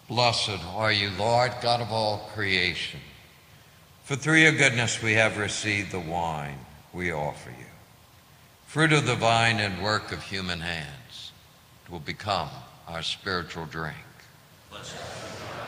Blessed are you, Lord, God of all creation. For through your goodness we have received the wine we offer you. Fruit of the vine and work of human hands, it will become our spiritual drink. Blessed are you,